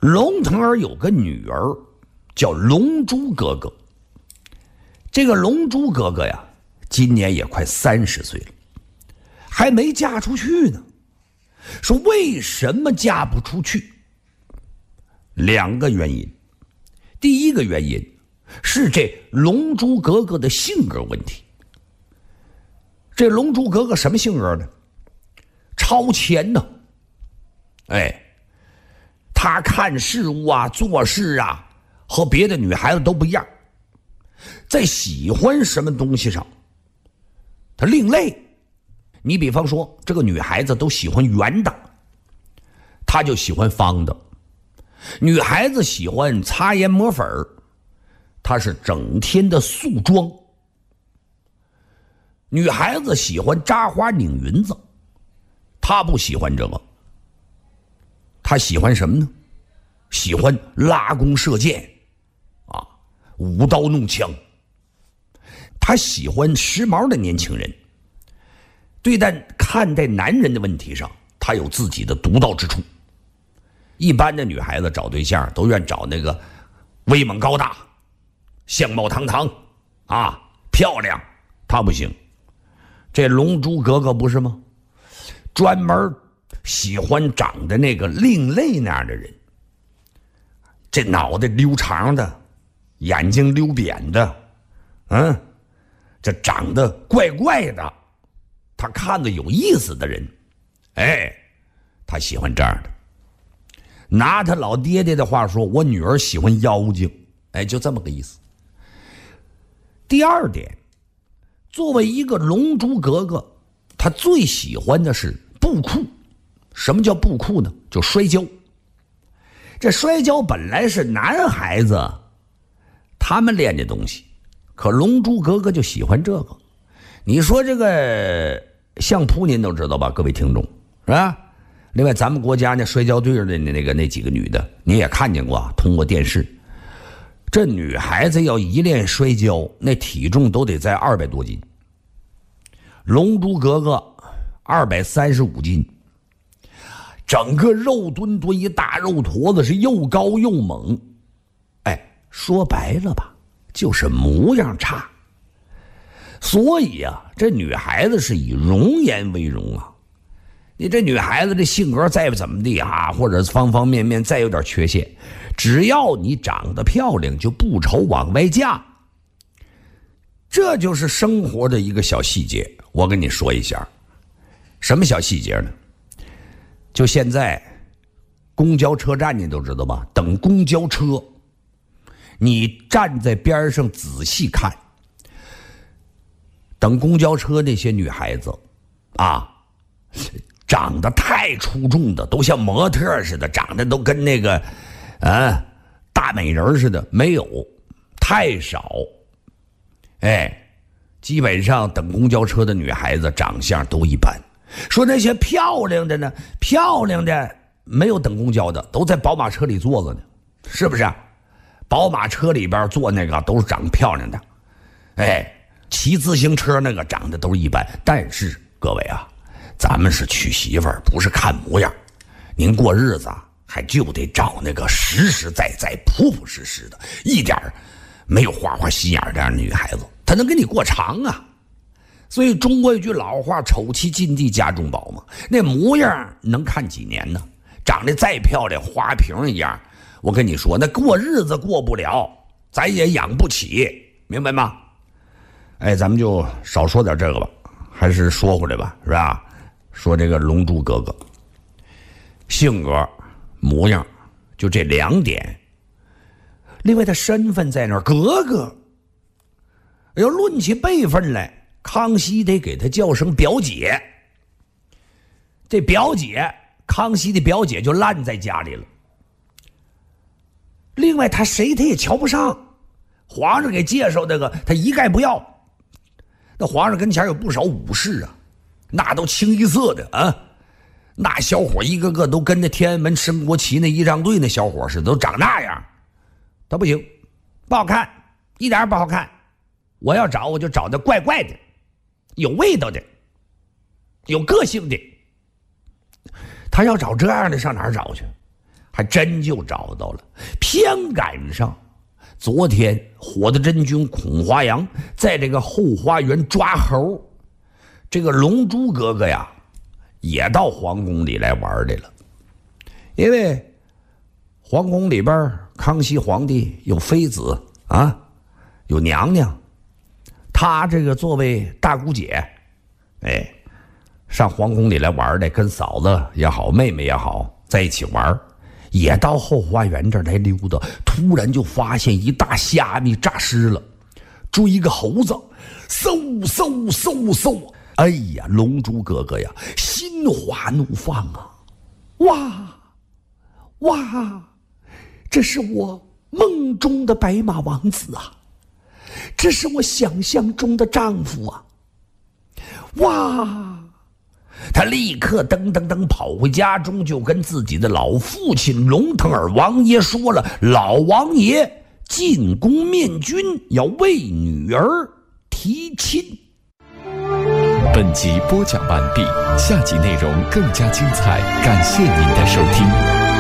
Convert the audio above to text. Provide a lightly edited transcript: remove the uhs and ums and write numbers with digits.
龙腾儿有个女儿叫龙珠格格，这个龙珠格格呀，今年也快30岁了，还没嫁出去呢。说为什么嫁不出去？2个原因。第一个原因是这龙珠格格的性格问题。这龙珠格格什么性格呢？超前呢。他看事物啊，做事啊，和别的女孩子都不一样。在喜欢什么东西上，他另类。你比方说，这个女孩子都喜欢圆的，他就喜欢方的；女孩子喜欢擦颜抹粉，他是整天的素妆；女孩子喜欢扎花拧云子，他不喜欢这个。他喜欢什么呢？喜欢拉弓射箭啊，舞刀弄枪。他喜欢时髦的年轻人。看待男人的问题上，他有自己的独到之处。一般的女孩子找对象都愿找那个威猛高大、相貌堂堂啊，漂亮。他不行。这龙珠格格不是吗？专门喜欢长得那个另类那样的人，这脑袋溜长的，眼睛溜扁的，这长得怪怪的，他看着有意思的人，他喜欢这样的。拿他老爹爹的话说，我女儿喜欢妖精，就这么个意思。第二点，作为一个龙珠格格，他最喜欢的是布库。什么叫布库呢？就摔跤。这摔跤本来是男孩子他们练的东西，可龙珠格格就喜欢这个。你说这个相扑您都知道吧，各位听众，是吧？另外咱们国家那摔跤队的那几个女的你也看见过啊，通过电视。这女孩子要一练摔跤，那体重都得在200多斤。龙珠格格235斤，整个肉墩墩一大肉坨子，是又高又猛。说白了吧，就是模样差。所以啊，这女孩子是以容颜为荣啊。你这女孩子这性格再怎么地啊，或者方方面面再有点缺陷，只要你长得漂亮，就不愁往外嫁。这就是生活的一个小细节，我跟你说一下。什么小细节呢？就现在公交车站你都知道吧，等公交车，你站在边上仔细看，等公交车那些女孩子啊，长得太出众的，都像模特似的，长得都跟那个大美人似的，没有，太少。基本上等公交车的女孩子长相都一般。说那些漂亮的呢，漂亮的没有等公交的，都在宝马车里坐着呢，是不是？宝马车里边坐那个都是长得漂亮的，骑自行车那个长得都是一般。但是各位啊，咱们是娶媳妇儿，不是看模样。您过日子啊，还就得找那个实实在在、朴朴实实的，一点没有花花心眼这样的女孩子，她能跟你过长啊。所以中国有句老话，丑妻近地家中宝嘛，那模样能看几年呢？长得再漂亮，花瓶一样，我跟你说，那过日子过不了，咱也养不起，明白吗？咱们就少说点这个吧，还是说回来吧，是吧？说这个龙珠格格，性格、模样，就这2点。另外，他身份在那儿，格格。要论起辈分来，康熙得给他叫声表姐。这表姐，康熙的表姐就烂在家里了。另外，他也瞧不上，皇上给介绍那个，他一概不要。那皇上跟前有不少武士啊，那都清一色的啊，那小伙一个个都跟那天安门升国旗那仪仗队那小伙似的，都长那样。他不行，不好看，一点也不好看。我要找，我就找那怪怪的，有味道的，有个性的。他要找这样的，上哪儿找去？ 还真就找到了。偏赶上昨天火的真君孔华阳在这个后花园抓猴，这个龙珠哥哥呀也到皇宫里来玩来了。因为皇宫里边康熙皇帝有妃子啊，有娘娘，他这个作为大姑姐，上皇宫里来玩的，跟嫂子也好妹妹也好在一起玩，也到后花园这儿来溜达，突然就发现一大虾米诈尸了，追一个猴子，嗖嗖嗖嗖，哎呀，龙珠哥哥呀心花怒放啊，哇，这是我梦中的白马王子啊，这是我想象中的丈夫啊，哇！他立刻噔噔噔跑回家中，就跟自己的老父亲龙腾尔王爷说了，老王爷进宫面君，要为女儿提亲。 本集播讲完毕，下集内容更加精彩，感谢您的收听。